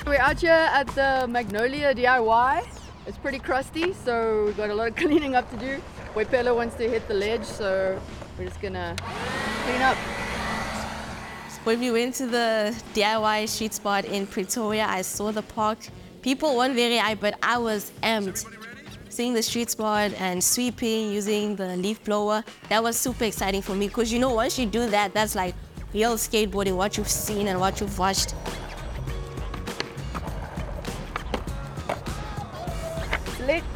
We're out here at the Magnolia DIY. It's pretty crusty, so we've got a lot of cleaning up to do. Boipelo wants to hit the ledge, so we're just gonna clean up. When we went to the DIY street spot in Pretoria, I saw the park. People weren't very high, but I was amped. Seeing the street spot and sweeping using the leaf blower, that was super exciting for me because you know, once you do that, that's like real skateboarding, what you've seen and what you've watched. Slick.